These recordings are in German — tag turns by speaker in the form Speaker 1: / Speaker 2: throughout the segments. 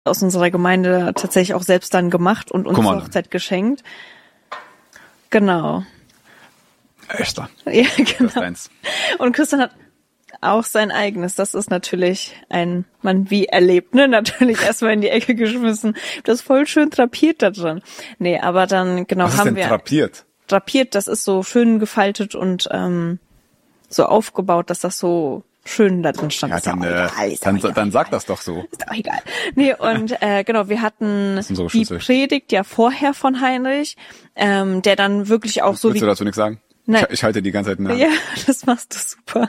Speaker 1: aus unserer Gemeinde tatsächlich auch selbst dann gemacht und uns zur Hochzeit geschenkt. Genau.
Speaker 2: Esther.
Speaker 1: Ja, genau.
Speaker 2: Das ist deins.
Speaker 1: Und Christian hat auch sein eigenes. Das ist natürlich ein Mann wie erlebt, ne? Natürlich erstmal in die Ecke geschmissen. Das ist voll schön drapiert da drin. Nee, aber dann, genau,
Speaker 2: Was ist
Speaker 1: haben
Speaker 2: denn
Speaker 1: wir...
Speaker 2: drapiert?
Speaker 1: Drapiert, das ist so schön gefaltet und so aufgebaut, dass das so schön da drin stand.
Speaker 2: Ja, dann sag das doch so.
Speaker 1: Ist auch egal. Nee, und genau, wir hatten die Predigt ja vorher von Heinrich, der dann wirklich auch so...
Speaker 2: Willst du dazu nichts sagen?
Speaker 1: Nein.
Speaker 2: Ich halte die ganze Zeit in der Hand.
Speaker 1: Ja, das machst du super.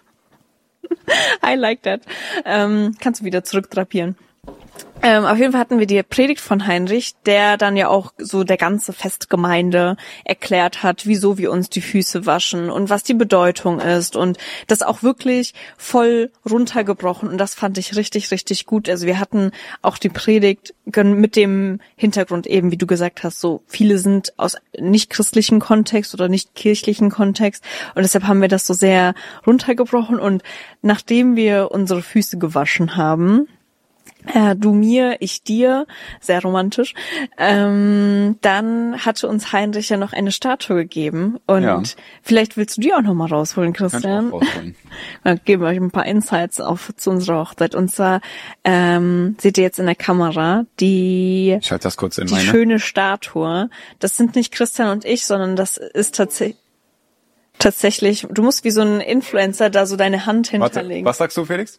Speaker 1: I like that. Kannst du wieder zurückdrapieren. Auf jeden Fall hatten wir die Predigt von Heinrich, der dann ja auch so der ganze Festgemeinde erklärt hat, wieso wir uns die Füße waschen und was die Bedeutung ist und das auch wirklich voll runtergebrochen und das fand ich richtig, richtig gut. Also wir hatten auch die Predigt mit dem Hintergrund eben, wie du gesagt hast, so viele sind aus nicht christlichen Kontext oder nicht kirchlichen Kontext und deshalb haben wir das so sehr runtergebrochen und nachdem wir unsere Füße gewaschen haben, du mir, ich dir, sehr romantisch. Dann hatte uns Heinrich ja noch eine Statue gegeben und vielleicht willst du die auch nochmal rausholen, Christian.
Speaker 2: Kann ich auch rausholen.
Speaker 1: Dann geben wir euch ein paar Insights zu unserer Hochzeit. Und zwar seht ihr jetzt in der Kamera die schöne Statue. Das sind nicht Christian und ich, sondern das ist tatsächlich, du musst wie so ein Influencer da so deine Hand hinterlegen.
Speaker 2: Was sagst du, Felix?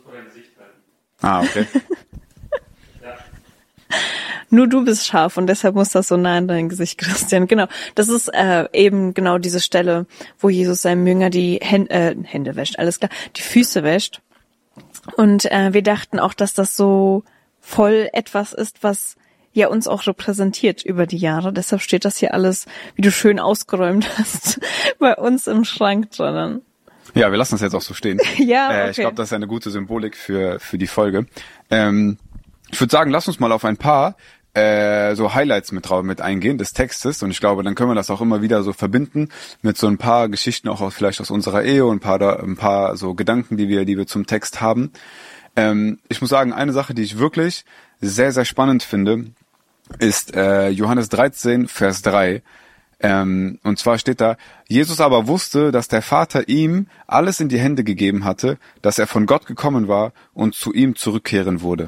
Speaker 2: Okay.
Speaker 1: Nur du bist scharf und deshalb muss das so nah in dein Gesicht, Christian. Genau, das ist eben genau diese Stelle, wo Jesus seinem Jünger die Hände wäscht, alles klar, die Füße wäscht. Und wir dachten auch, dass das so voll etwas ist, was ja uns auch repräsentiert über die Jahre. Deshalb steht das hier alles, wie du schön ausgeräumt hast, bei uns im Schrank drinnen.
Speaker 2: Ja, wir lassen das jetzt auch so stehen.
Speaker 1: Ja, okay.
Speaker 2: Ich glaube, das ist eine gute Symbolik für die Folge. Ich würde sagen, lass uns mal auf ein paar so Highlights mit eingehen des Textes und ich glaube, dann können wir das auch immer wieder so verbinden mit so ein paar Geschichten auch vielleicht aus unserer Ehe und ein paar so Gedanken, die wir zum Text haben. Ich muss sagen, eine Sache, die ich wirklich sehr, sehr spannend finde, ist Johannes 13, Vers 3. Und zwar steht da, Jesus aber wusste, dass der Vater ihm alles in die Hände gegeben hatte, dass er von Gott gekommen war und zu ihm zurückkehren würde.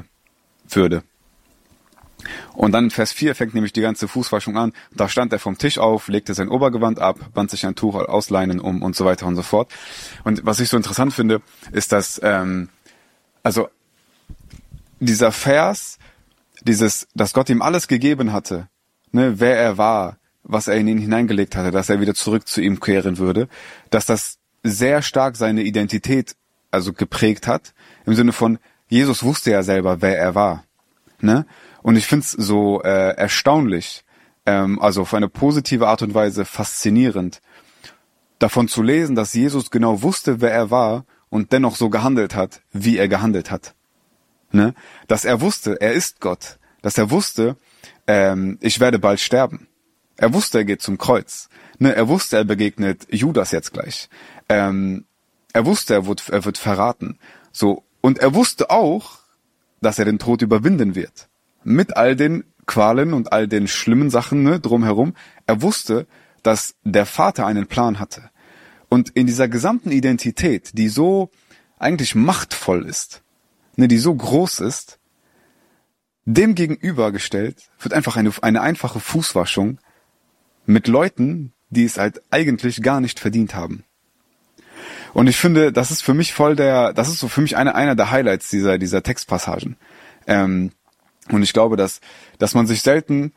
Speaker 2: Und dann in Vers 4 fängt nämlich die ganze Fußwaschung an. Da stand er vom Tisch auf, legte sein Obergewand ab, band sich ein Tuch aus Leinen um und so weiter und so fort. Und was ich so interessant finde, ist, dass also dieser Vers, dass Gott ihm alles gegeben hatte, ne, wer er war, was er in ihn hineingelegt hatte, dass er wieder zurück zu ihm kehren würde, dass das sehr stark seine Identität also geprägt hat, im Sinne von, Jesus wusste ja selber, wer er war. Ne? Und ich find's so erstaunlich, also auf eine positive Art und Weise faszinierend, davon zu lesen, dass Jesus genau wusste, wer er war und dennoch so gehandelt hat, wie er gehandelt hat. Ne? Dass er wusste, er ist Gott. Dass er wusste, ich werde bald sterben. Er wusste, er geht zum Kreuz. Ne, er wusste, er begegnet Judas jetzt gleich. Er wusste, er wird verraten. So, und er wusste auch, dass er den Tod überwinden wird. Mit all den Qualen und all den schlimmen Sachen, ne, drumherum. Er wusste, dass der Vater einen Plan hatte. Und in dieser gesamten Identität, die so eigentlich machtvoll ist, ne, die so groß ist, dem gegenübergestellt wird einfach eine einfache Fußwaschung mit Leuten, die es halt eigentlich gar nicht verdient haben. Und ich finde, das ist für mich das ist so für mich einer der Highlights dieser Textpassagen. Und ich glaube, dass man sich selten,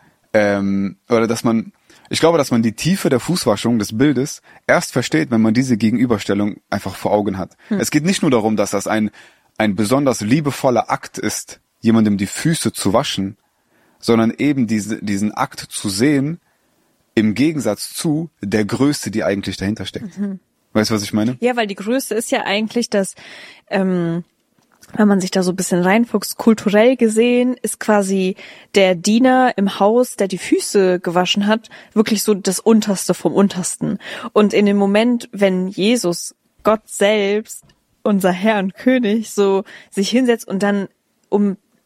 Speaker 2: ich glaube, dass man die Tiefe der Fußwaschung des Bildes erst versteht, wenn man diese Gegenüberstellung einfach vor Augen hat. Es geht nicht nur darum, dass das ein besonders liebevoller Akt ist, jemandem die Füße zu waschen, sondern eben diesen Akt zu sehen, im Gegensatz zu der Größe, die eigentlich dahinter steckt. Weißt du, was ich meine?
Speaker 1: Ja, weil die Größe ist ja eigentlich, dass, wenn man sich da so ein bisschen reinfuchst, kulturell gesehen, ist quasi der Diener im Haus, der die Füße gewaschen hat, wirklich so das Unterste vom Untersten. Und in dem Moment, wenn Jesus, Gott selbst, unser Herr und König, so sich hinsetzt und dann um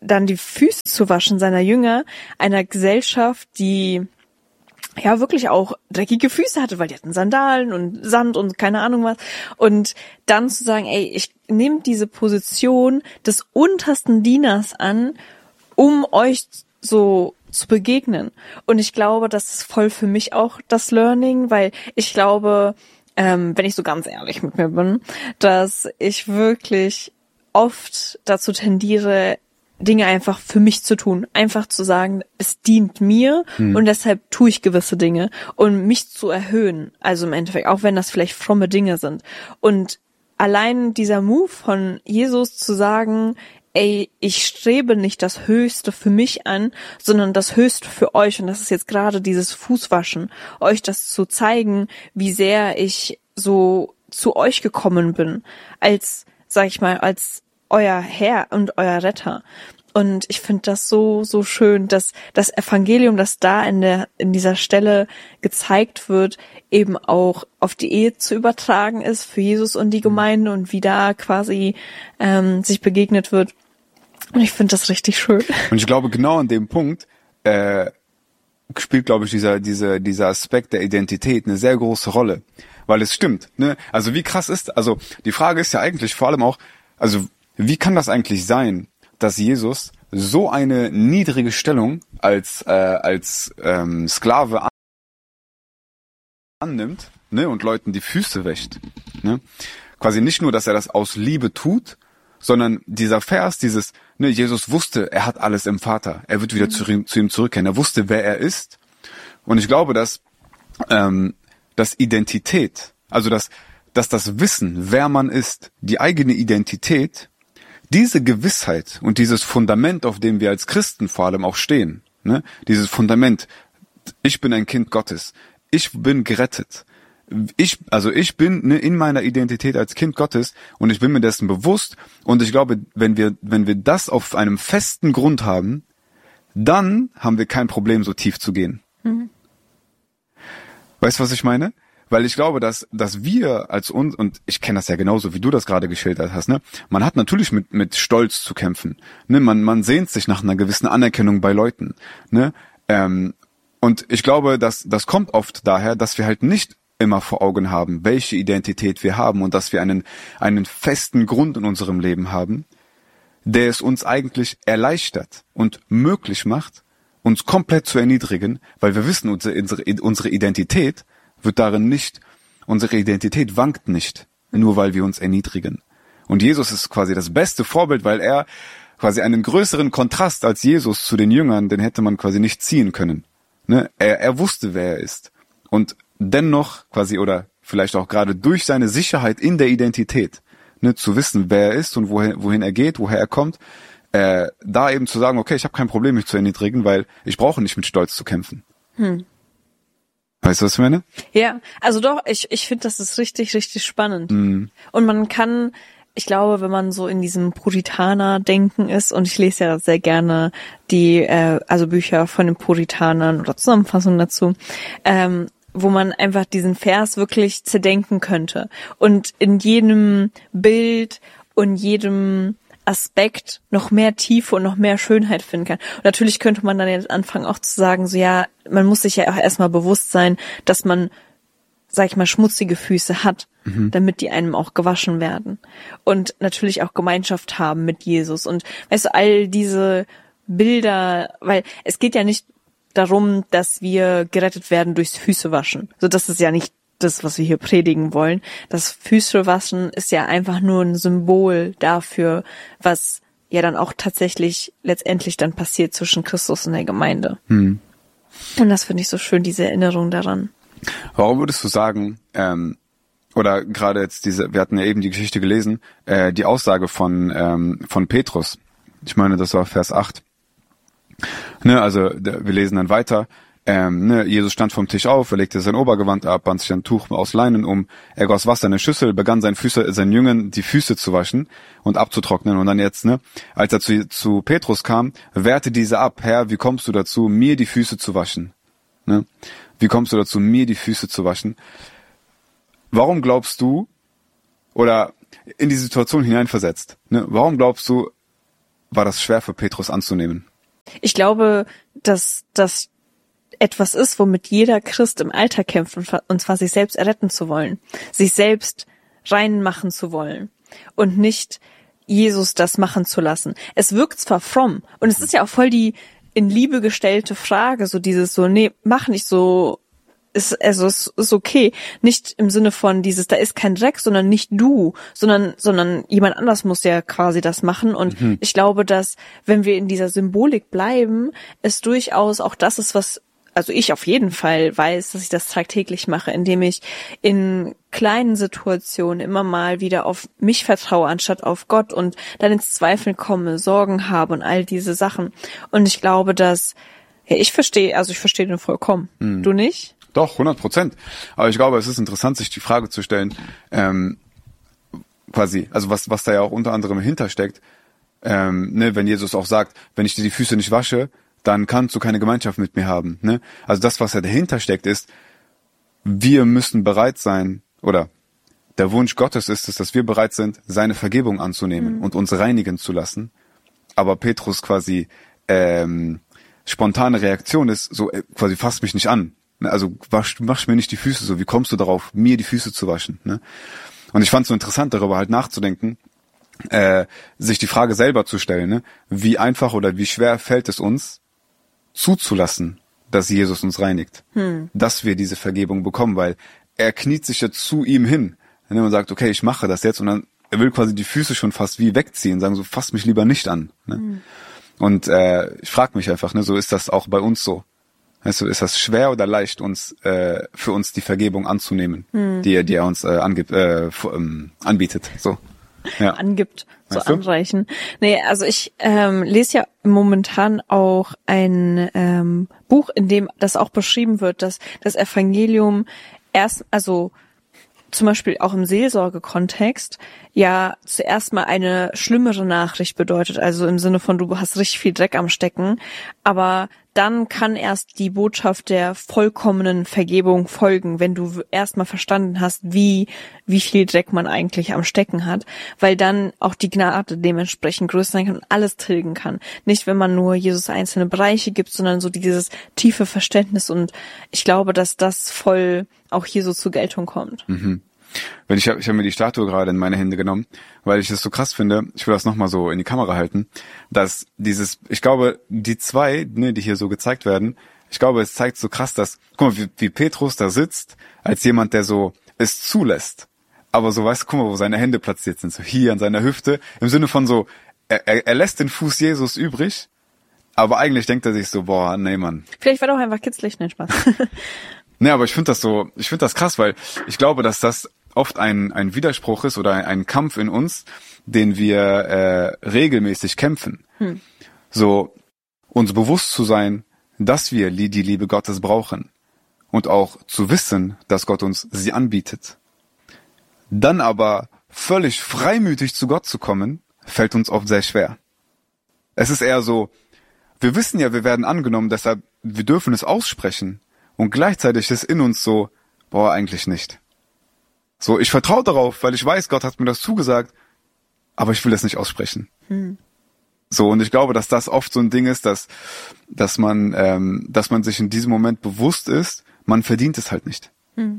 Speaker 1: dann die Füße zu waschen seiner Jünger, einer Gesellschaft, die ja wirklich auch dreckige Füße hatte, weil die hatten Sandalen und Sand und keine Ahnung was. Und dann zu sagen, ey, ich nehme diese Position des untersten Dieners an, um euch so zu begegnen. Und ich glaube, das ist voll für mich auch das Learning, weil ich glaube, wenn ich so ganz ehrlich mit mir bin, dass ich wirklich oft dazu tendiere, Dinge einfach für mich zu tun. Einfach zu sagen, es dient mir und deshalb tue ich gewisse Dinge und mich zu erhöhen. Also im Endeffekt, auch wenn das vielleicht fromme Dinge sind. Und allein dieser Move von Jesus zu sagen, ey, ich strebe nicht das Höchste für mich an, sondern das Höchste für euch. Und das ist jetzt gerade dieses Fußwaschen, euch das zu zeigen, wie sehr ich so zu euch gekommen bin, als, sag ich mal, als euer Herr und euer Retter. Und ich finde das so, so schön, dass das Evangelium, das da in dieser Stelle gezeigt wird, eben auch auf die Ehe zu übertragen ist für Jesus und die Gemeinde und wie da quasi sich begegnet wird. Und ich finde das richtig schön.
Speaker 2: Und ich glaube, genau an dem Punkt spielt, glaube ich, dieser Aspekt der Identität eine sehr große Rolle. Weil es stimmt, ne? Also wie krass also die Frage ist ja eigentlich vor allem auch, also wie kann das eigentlich sein, dass Jesus so eine niedrige Stellung als Sklave annimmt, ne, und Leuten die Füße wäscht, ne? Quasi nicht nur, dass er das aus Liebe tut, sondern dieser Vers, ne, Jesus wusste, er hat alles im Vater, er wird wieder zu ihm zurückkehren, er wusste, wer er ist. Und ich glaube, dass Identität, also dass das Wissen, wer man ist, die eigene Identität, diese Gewissheit und dieses Fundament, auf dem wir als Christen vor allem auch stehen, ne, dieses Fundament, ich bin ein Kind Gottes, ich bin gerettet, ich bin, ne, in meiner Identität als Kind Gottes und ich bin mir dessen bewusst und ich glaube, wenn wir das auf einem festen Grund haben, dann haben wir kein Problem, so tief zu gehen. Mhm. Weißt du, was ich meine? Weil ich glaube, dass wir als uns, und ich kenne das ja genauso, wie du das gerade geschildert hast, ne? Man hat natürlich mit Stolz zu kämpfen, ne? Man sehnt sich nach einer gewissen Anerkennung bei Leuten, ne? Und ich glaube, das kommt oft daher, dass wir halt nicht immer vor Augen haben, welche Identität wir haben und dass wir einen festen Grund in unserem Leben haben, der es uns eigentlich erleichtert und möglich macht, uns komplett zu erniedrigen, weil wir wissen, unsere Identität wird darin nicht, unsere Identität wankt nicht, nur weil wir uns erniedrigen. Und Jesus ist quasi das beste Vorbild, weil er quasi einen größeren Kontrast als Jesus zu den Jüngern, den hätte man quasi nicht ziehen können. Ne? Er wusste, wer er ist. Und dennoch quasi, oder vielleicht auch gerade durch seine Sicherheit in der Identität, ne, zu wissen, wer er ist und wohin er geht, woher er kommt, da eben zu sagen, okay, ich habe kein Problem, mich zu erniedrigen, weil ich brauche nicht mit Stolz zu kämpfen. Weißt du, was ich meine?
Speaker 1: Ja, also doch, ich finde, das ist richtig, richtig spannend. Und man kann, ich glaube, wenn man so in diesem Puritaner-Denken ist, und ich lese ja sehr gerne die, also Bücher von den Puritanern oder Zusammenfassungen dazu, wo man einfach diesen Vers wirklich zerdenken könnte und in jedem Bild und jedem Aspekt noch mehr Tiefe und noch mehr Schönheit finden kann. Und natürlich könnte man dann jetzt anfangen auch zu sagen, so ja, man muss sich ja auch erstmal bewusst sein, dass man, sag ich mal, schmutzige Füße hat, damit die einem auch gewaschen werden. Und natürlich auch Gemeinschaft haben mit Jesus. Und weißt du, all diese Bilder, weil es geht ja nicht darum, dass wir gerettet werden durchs Füßewaschen. So, das ist ja nicht das, was wir hier predigen wollen. Das Füßewaschen ist ja einfach nur ein Symbol dafür, was ja dann auch tatsächlich letztendlich dann passiert zwischen Christus und der Gemeinde. Und das finde ich so schön, diese Erinnerung daran.
Speaker 2: Warum würdest du sagen, oder gerade jetzt wir hatten ja eben die Geschichte gelesen, die Aussage von Petrus, ich meine, das war Vers 8, ne, also wir lesen dann weiter, ne, Jesus stand vom Tisch auf, er legte sein Obergewand ab, band sich ein Tuch aus Leinen um, er goss Wasser in eine Schüssel, begann seinen Jüngern die Füße zu waschen und abzutrocknen. Und dann jetzt, ne, als er zu Petrus kam, wehrte dieser ab, Herr, wie kommst du dazu, mir die Füße zu waschen? Ne? Wie kommst du dazu, mir die Füße zu waschen? Warum glaubst du, oder in die Situation hineinversetzt, ne, warum glaubst du, war das schwer für Petrus anzunehmen?
Speaker 1: Ich glaube, dass das etwas ist, womit jeder Christ im Alltag kämpft, und zwar sich selbst erretten zu wollen, sich selbst rein machen zu wollen und nicht Jesus das machen zu lassen. Es wirkt zwar fromm und es ist ja auch voll die in Liebe gestellte Frage, so dieses so, nee, mach nicht so, ist okay. Nicht im Sinne von dieses, da ist kein Dreck, sondern nicht du, sondern jemand anders muss ja quasi das machen. Und ich glaube, dass, wenn wir in dieser Symbolik bleiben, es durchaus auch das ist, was, also ich auf jeden Fall weiß, dass ich das tagtäglich mache, indem ich in kleinen Situationen immer mal wieder auf mich vertraue, anstatt auf Gott und dann ins Zweifeln komme, Sorgen habe und all diese Sachen. Und ich glaube, dass, ja, ich verstehe den vollkommen. Du nicht?
Speaker 2: Doch, 100%. Aber ich glaube, es ist interessant, sich die Frage zu stellen, quasi, also was da ja auch unter anderem hintersteckt, wenn Jesus auch sagt, wenn ich dir die Füße nicht wasche, dann kannst du keine Gemeinschaft mit mir haben. Ne? Also das, was ja dahinter steckt, ist, wir müssen bereit sein, oder der Wunsch Gottes ist es, dass wir bereit sind, seine Vergebung anzunehmen und uns reinigen zu lassen. Aber Petrus quasi spontane Reaktion ist, so quasi fass mich nicht an. Also wasch mir nicht die Füße so. Wie kommst du darauf, mir die Füße zu waschen? Ne? Und ich fand es so interessant, darüber halt nachzudenken, sich die Frage selber zu stellen, ne? Wie einfach oder wie schwer fällt es uns, zuzulassen, dass Jesus uns reinigt, dass wir diese Vergebung bekommen, weil er kniet sich ja zu ihm hin, ne, und sagt, okay, ich mache das jetzt, und dann er will quasi die Füße schon fast wie wegziehen, sagen so, fass mich lieber nicht an. Ne? Und ich frage mich einfach, ne, so ist das auch bei uns so. Also ist das schwer oder leicht, uns für uns die Vergebung anzunehmen, die er uns anbietet. So. Ja.
Speaker 1: Angibt, so anreichen. Nee, also ich lese ja momentan auch ein Buch, in dem das auch beschrieben wird, dass das Evangelium also zum Beispiel auch im Seelsorgekontext ja zuerst mal eine schlimmere Nachricht bedeutet, also im Sinne von, du hast richtig viel Dreck am Stecken, aber dann kann erst die Botschaft der vollkommenen Vergebung folgen, wenn du erstmal verstanden hast, wie viel Dreck man eigentlich am Stecken hat, weil dann auch die Gnade dementsprechend größer sein kann und alles tilgen kann. Nicht, wenn man nur Jesus einzelne Bereiche gibt, sondern so dieses tiefe Verständnis, und ich glaube, dass das voll auch hier so zur Geltung kommt.
Speaker 2: Ich habe mir die Statue gerade in meine Hände genommen, weil ich das so krass finde, ich will das nochmal so in die Kamera halten, dass ich glaube, die zwei, ne, die hier so gezeigt werden, ich glaube, es zeigt so krass, dass, guck mal, wie Petrus da sitzt, als jemand, der so es zulässt, aber so, weißt du, guck mal, wo seine Hände platziert sind, so hier an seiner Hüfte, im Sinne von so, er lässt den Fuß Jesus übrig, aber eigentlich denkt er sich so, boah, nee, Mann.
Speaker 1: Vielleicht war doch einfach kitzlig, nein, Spaß.
Speaker 2: Nee, aber ich finde das krass, weil ich glaube, dass das oft ein Widerspruch ist oder ein Kampf in uns, den wir regelmäßig kämpfen. So, uns bewusst zu sein, dass wir die Liebe Gottes brauchen und auch zu wissen, dass Gott uns sie anbietet. Dann aber völlig freimütig zu Gott zu kommen, fällt uns oft sehr schwer. Es ist eher so, wir wissen ja, wir werden angenommen, deshalb wir dürfen es aussprechen, und gleichzeitig ist in uns so, boah, eigentlich nicht. So, ich vertraue darauf, weil ich weiß, Gott hat mir das zugesagt, aber ich will das nicht aussprechen. So, und ich glaube, dass das oft so ein Ding ist, dass man sich in diesem Moment bewusst ist, man verdient es halt nicht.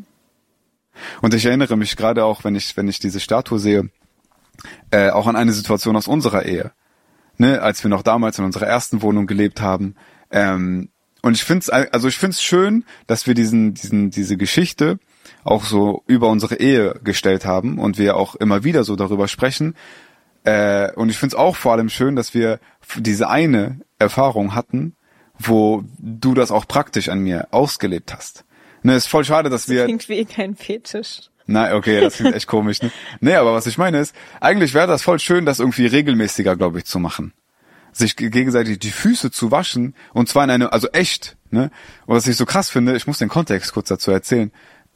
Speaker 2: Und ich erinnere mich gerade auch, wenn ich diese Statue sehe, auch an eine Situation aus unserer Ehe, ne, als wir noch damals in unserer ersten Wohnung gelebt haben. Und ich find's schön, dass wir diese Geschichte auch so über unsere Ehe gestellt haben und wir auch immer wieder so darüber sprechen. Und ich find's auch vor allem schön, dass wir diese eine Erfahrung hatten, wo du das auch praktisch an mir ausgelebt hast. Ne, ist voll schade, dass wir...
Speaker 1: Das klingt wie kein Fetisch.
Speaker 2: Na, okay, das klingt echt komisch, ne? Nee, aber was ich meine ist, eigentlich wäre das voll schön, das irgendwie regelmäßiger, glaube ich, zu machen. Sich gegenseitig die Füße zu waschen, und zwar also echt, ne? Und was ich so krass finde, ich muss den Kontext kurz dazu erzählen.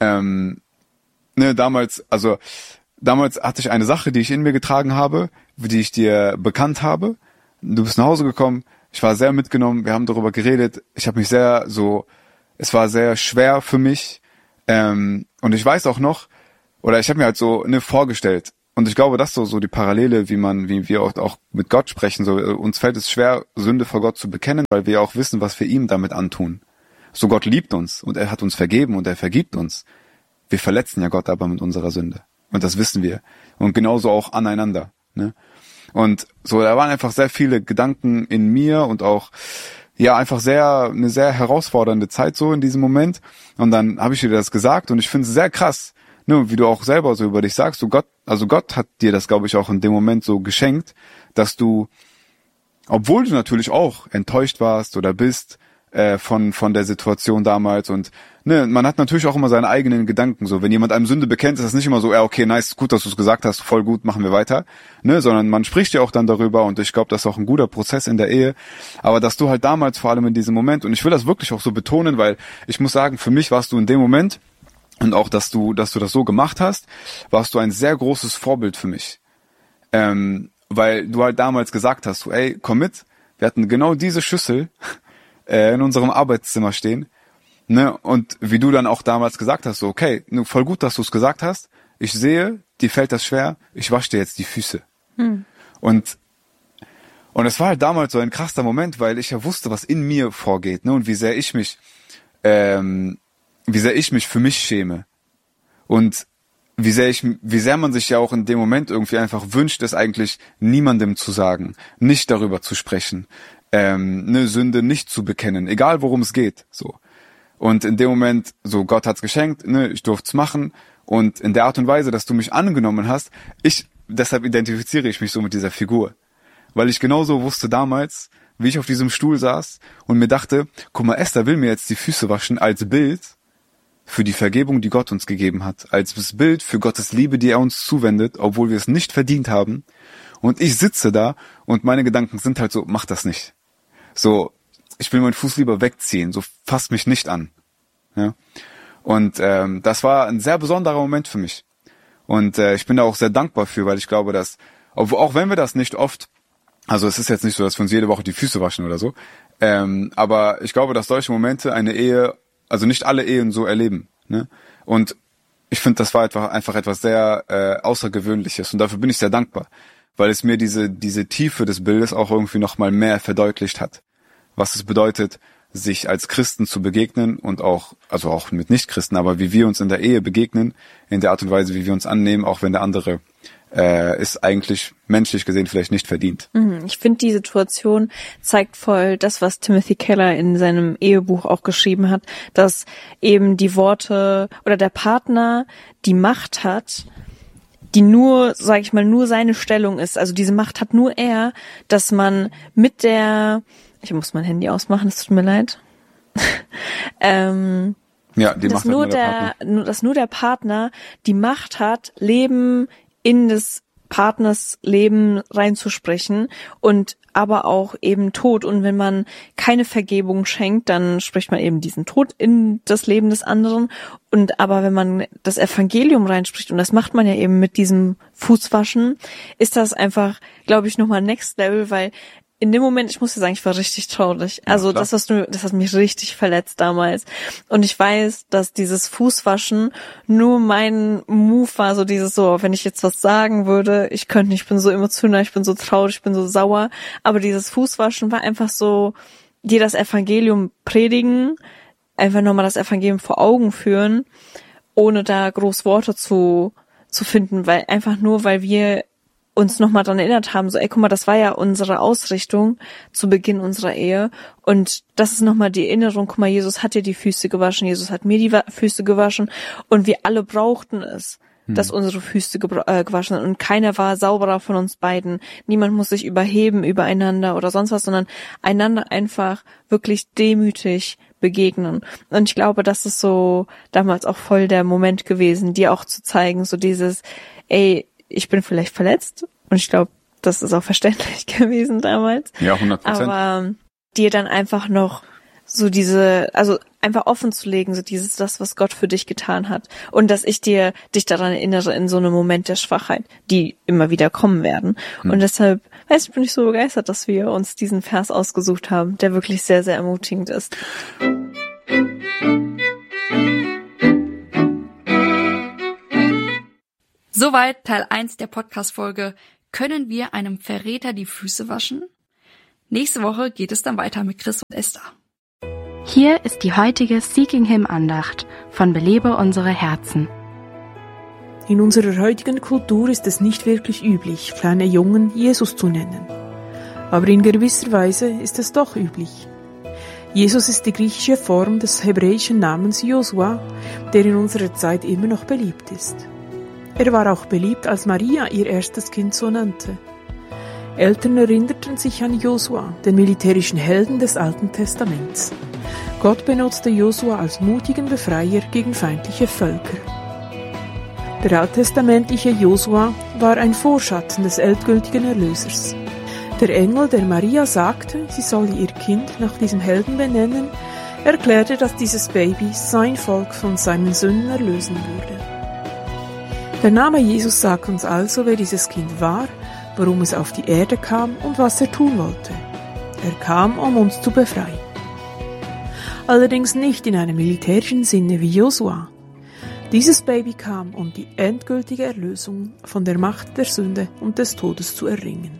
Speaker 2: Damals hatte ich eine Sache, die ich in mir getragen habe, die ich dir bekannt habe. Du bist nach Hause gekommen, ich war sehr mitgenommen, wir haben darüber geredet, es war sehr schwer für mich, und ich weiß auch noch, oder ich habe mir halt so vorgestellt, und ich glaube, das so die Parallele, wie wir auch mit Gott sprechen, so, uns fällt es schwer, Sünde vor Gott zu bekennen, weil wir auch wissen, was wir ihm damit antun. So, Gott liebt uns und er hat uns vergeben und er vergibt uns. Wir verletzen ja Gott aber mit unserer Sünde. Und das wissen wir. Und genauso auch aneinander, ne? Und so, da waren einfach sehr viele Gedanken in mir und auch, ja, einfach eine sehr herausfordernde Zeit so in diesem Moment. Und dann habe ich dir das gesagt und ich finde es sehr krass, ne, wie du auch selber so über dich sagst, so Gott hat dir das, glaube ich, auch in dem Moment so geschenkt, dass du, obwohl du natürlich auch enttäuscht warst oder bist, von der Situation damals und ne, man hat natürlich auch immer seine eigenen Gedanken, so wenn jemand einem Sünde bekennt, ist das nicht immer so, ja okay, nice, gut, dass du es gesagt hast, voll gut, machen wir weiter, ne, sondern man spricht ja auch dann darüber und ich glaube, das ist auch ein guter Prozess in der Ehe, aber dass du halt damals vor allem in diesem Moment, und ich will das wirklich auch so betonen, weil ich muss sagen, für mich warst du in dem Moment und auch, dass du das so gemacht hast, warst du ein sehr großes Vorbild für mich, weil du halt damals gesagt hast, so, ey, komm mit, wir hatten genau diese Schüssel in unserem Arbeitszimmer stehen, ne, und wie du dann auch damals gesagt hast, so, okay, voll gut, dass du es gesagt hast, ich sehe, dir fällt das schwer, ich wasche dir jetzt die Füße. Und es war halt damals so ein krasser Moment, weil ich ja wusste, was in mir vorgeht, ne, und wie sehr ich mich für mich schäme. Und wie sehr man sich ja auch in dem Moment irgendwie einfach wünscht, es eigentlich niemandem zu sagen, nicht darüber zu sprechen, eine Sünde nicht zu bekennen, egal worum es geht, so. Und in dem Moment, so, Gott hat's geschenkt, ne, ich durfte es machen und in der Art und Weise, dass du mich angenommen hast, deshalb identifiziere ich mich so mit dieser Figur, weil ich genauso wusste damals, wie ich auf diesem Stuhl saß und mir dachte, guck mal, Esther will mir jetzt die Füße waschen als Bild für die Vergebung, die Gott uns gegeben hat, als Bild für Gottes Liebe, die er uns zuwendet, obwohl wir es nicht verdient haben. Und ich sitze da und meine Gedanken sind halt so, mach das nicht. So, ich will meinen Fuß lieber wegziehen, so fass mich nicht an. Ja? Und das war ein sehr besonderer Moment für mich. Und ich bin da auch sehr dankbar für, weil ich glaube, dass, auch wenn wir das nicht oft, also es ist jetzt nicht so, dass wir uns jede Woche die Füße waschen oder so, aber ich glaube, dass solche Momente eine Ehe, also nicht alle Ehen so erleben. Ne? Und ich finde, das war einfach etwas sehr Außergewöhnliches und dafür bin ich sehr dankbar, weil es mir diese Tiefe des Bildes auch irgendwie nochmal mehr verdeutlicht hat, was es bedeutet, sich als Christen zu begegnen und auch mit Nichtchristen, aber wie wir uns in der Ehe begegnen, in der Art und Weise, wie wir uns annehmen, auch wenn der andere ist eigentlich menschlich gesehen vielleicht nicht verdient.
Speaker 1: Ich finde, die Situation zeigt voll das, was Timothy Keller in seinem Ehebuch auch geschrieben hat, dass eben die Worte oder der Partner die Macht hat, die nur, sag ich mal, nur seine Stellung ist. Also diese Macht hat nur er, dass man ich muss mein Handy ausmachen, es tut mir leid.
Speaker 2: Ja, die Macht hat
Speaker 1: dass nur der Partner die Macht hat, Leben in des Partners Leben reinzusprechen und aber auch eben Tod. Und wenn man keine Vergebung schenkt, dann spricht man eben diesen Tod in das Leben des anderen. Und aber wenn man das Evangelium reinspricht, und das macht man ja eben mit diesem Fußwaschen, ist das einfach, glaube ich, nochmal Next Level, weil in dem Moment, ich muss dir sagen, ich war richtig traurig. Also das hat mich richtig verletzt damals. Und ich weiß, dass dieses Fußwaschen nur mein Move war, so dieses so, wenn ich jetzt was sagen würde, ich bin so emotional, ich bin so traurig, ich bin so sauer. Aber dieses Fußwaschen war einfach so, dir das Evangelium predigen, einfach nochmal das Evangelium vor Augen führen, ohne da groß Worte zu finden, weil wir uns nochmal dran erinnert haben, so, ey, guck mal, das war ja unsere Ausrichtung zu Beginn unserer Ehe und das ist nochmal die Erinnerung, guck mal, Jesus hat dir die Füße gewaschen, Jesus hat mir die Füße gewaschen und wir alle brauchten es, dass unsere Füße gewaschen sind und keiner war sauberer von uns beiden. Niemand muss sich überheben übereinander oder sonst was, sondern einander einfach wirklich demütig begegnen. Und ich glaube, das ist so damals auch voll der Moment gewesen, dir auch zu zeigen, so dieses, ey, ich bin vielleicht verletzt und ich glaube, das ist auch verständlich gewesen damals.
Speaker 2: Ja, 100%.
Speaker 1: Aber dir dann einfach noch so einfach offen zu legen, so das, was Gott für dich getan hat. Und dass ich dich daran erinnere in so einem Moment der Schwachheit, die immer wieder kommen werden. Und deshalb, bin ich so begeistert, dass wir uns diesen Vers ausgesucht haben, der wirklich sehr, sehr ermutigend ist.
Speaker 3: Soweit Teil 1 der Podcast-Folge. Können wir einem Verräter die Füße waschen? Nächste Woche geht es dann weiter mit Chris und Esther.
Speaker 4: Hier ist die heutige Seeking Him Andacht von Belebe unsere Herzen.
Speaker 5: In unserer heutigen Kultur ist es nicht wirklich üblich, kleine Jungen Jesus zu nennen. Aber in gewisser Weise ist es doch üblich. Jesus ist die griechische Form des hebräischen Namens Josua, der in unserer Zeit immer noch beliebt ist. Er war auch beliebt, als Maria ihr erstes Kind so nannte. Eltern erinnerten sich an Josua, den militärischen Helden des Alten Testaments. Gott benutzte Josua als mutigen Befreier gegen feindliche Völker. Der alttestamentliche Josua war ein Vorschatten des endgültigen Erlösers. Der Engel, der Maria sagte, sie solle ihr Kind nach diesem Helden benennen, erklärte, dass dieses Baby sein Volk von seinen Sünden erlösen würde. Der Name Jesus sagt uns also, wer dieses Kind war, warum es auf die Erde kam und was er tun wollte. Er kam, um uns zu befreien. Allerdings nicht in einem militärischen Sinne wie Josua. Dieses Baby kam, um die endgültige Erlösung von der Macht der Sünde und des Todes zu erringen.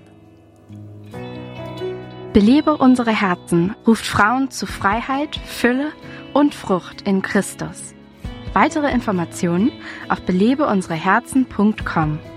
Speaker 4: Belebe unsere Herzen ruft Frauen zu Freiheit, Fülle und Frucht in Christus. Weitere Informationen auf belebeunsereherzen.com.